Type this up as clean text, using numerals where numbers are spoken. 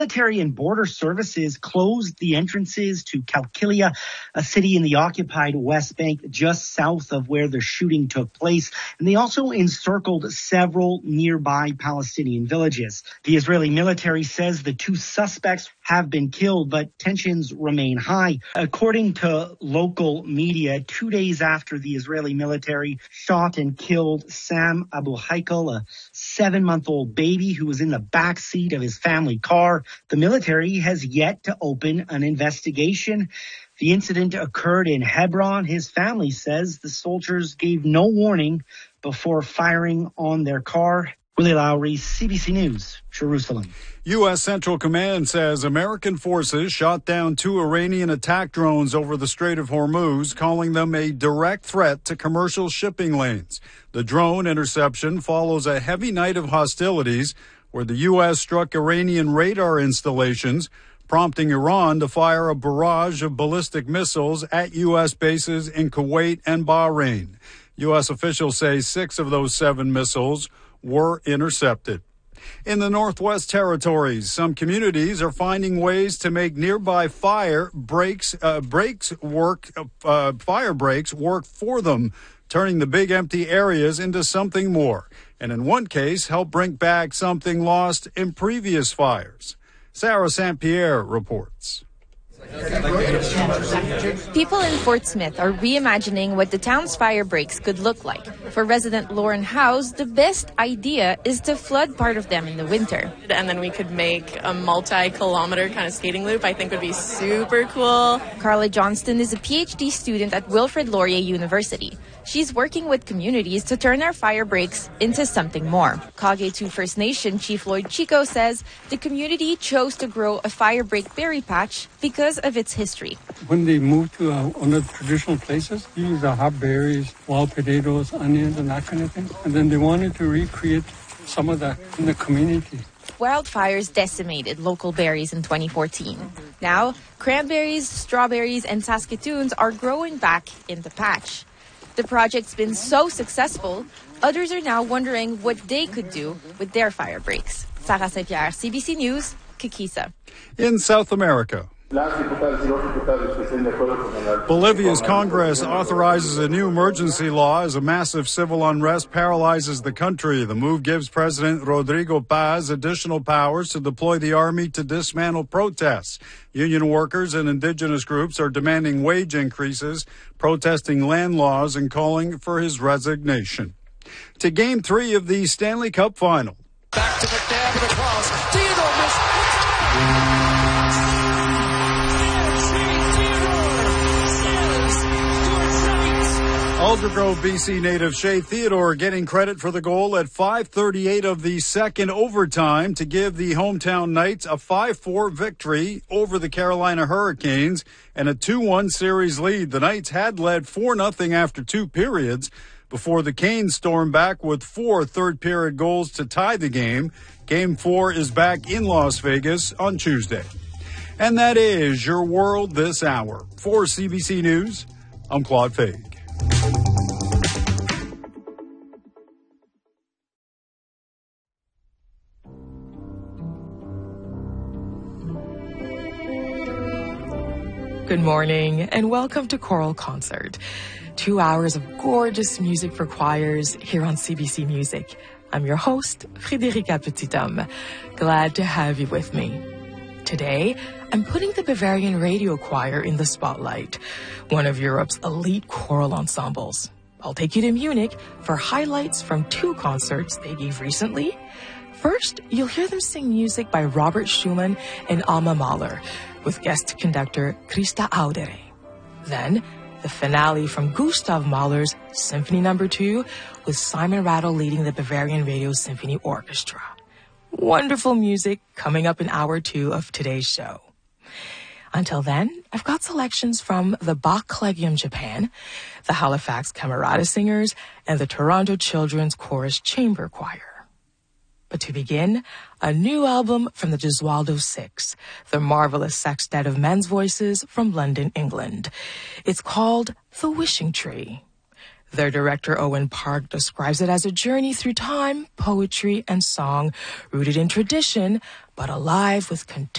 Military and Border Services closed the entrances to Qalqilia, a city in the occupied West Bank just south of where the shooting took place. And they also encircled several nearby Palestinian villages. The Israeli military says the 2 suspects have been killed, but tensions remain high. According to local media, 2 days after the Israeli military shot and killed Sam Abu Haikal, a 7-month-old baby who was in the back seat of his family car, the military has yet to open an investigation. The incident occurred in Hebron. His family says the soldiers gave no warning before firing on their car. Willie Lowry, CBC News, Jerusalem. U.S. Central Command says American forces shot down 2 Iranian attack drones over the Strait of Hormuz, calling them a direct threat to commercial shipping lanes. The drone interception follows a heavy night of hostilities where the U.S. struck Iranian radar installations, prompting Iran to fire a barrage of ballistic missiles at U.S. bases in Kuwait and Bahrain. U.S. officials say 6 of those 7 missiles were intercepted. In the Northwest Territories, some communities are finding ways to make nearby fire breaks work for them, turning the big empty areas into something more, and in one case, help bring back something lost in previous fires. Sarah St. Pierre reports. People in Fort Smith are reimagining what the town's fire breaks could look like. For resident Lauren House, the best idea is to flood part of them in the winter. And then we could make a multi-kilometer kind of skating loop. I think would be super cool. Carla Johnston is a PhD student at Wilfrid Laurier University. She's working with communities to turn our fire breaks into something more. Kage2 First Nation Chief Lloyd Chico says the community chose to grow a fire break berry patch because of its history. When they moved to other traditional places, they used hot berries, wild potatoes, onions, and that kind of thing. And then they wanted to recreate some of that in the community. Wildfires decimated local berries in 2014. Now, cranberries, strawberries, and Saskatoons are growing back in the patch. The project's been so successful, others are now wondering what they could do with their fire breaks. Sarah St. Pierre, CBC News, Kikisa. In South America, Bolivia's Congress authorizes a new emergency law as a massive civil unrest paralyzes the country. The move gives President Rodrigo Paz additional powers to deploy the army to dismantle protests. Union workers and indigenous groups are demanding wage increases, protesting land laws, and calling for his resignation. To Game 3 of the Stanley Cup Final. Back to McNabb and across. Theodore missed. Aldergrove, BC native Shea Theodore getting credit for the goal at 5:38 of the second overtime to give the hometown Knights a 5-4 victory over the Carolina Hurricanes and a 2-1 series lead. The Knights had led 4-0 after 2 periods before the Canes stormed back with 4 third-period goals to tie the game. Game 4 is back in Las Vegas on Tuesday. And that is your world this hour. For CBC News, I'm Claude Fage. Good morning and welcome to Choral Concert. 2 hours of gorgeous music for choirs here on CBC Music. I'm your host, Frédérica Petithomme. Glad to have you with me. Today, I'm putting the Bavarian Radio Choir in the spotlight, one of Europe's elite choral ensembles. I'll take you to Munich for highlights from 2 concerts they gave recently. First, you'll hear them sing music by Robert Schumann and Alma Mahler, with guest conductor Christa Audere. Then, the finale from Gustav Mahler's Symphony No. 2, with Simon Rattle leading the Bavarian Radio Symphony Orchestra. Wonderful music coming up in hour 2 of today's show. Until then, I've got selections from the Bach Collegium Japan, the Halifax Camerata Singers, and the Toronto Children's Chorus Chamber Choir. But to begin, a new album from the Gesualdo Six, the marvelous sextet of men's voices from London, England. It's called The Wishing Tree. Their director, Owen Park, describes it as a journey through time, poetry, and song, rooted in tradition, but alive with